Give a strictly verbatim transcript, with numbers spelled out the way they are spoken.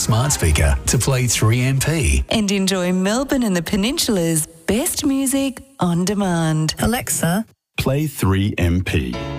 smart speaker to play three M P. And enjoy Melbourne and the Peninsula's best music on demand. Alexa, Play three M P.